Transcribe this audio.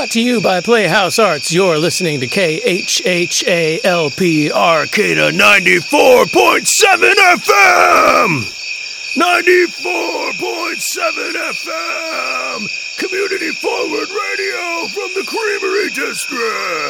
Brought to you by Playhouse Arts, you're listening to KHHALP Arcata 94.7 FM! 94.7 FM! Community Forward Radio from the Creamery District!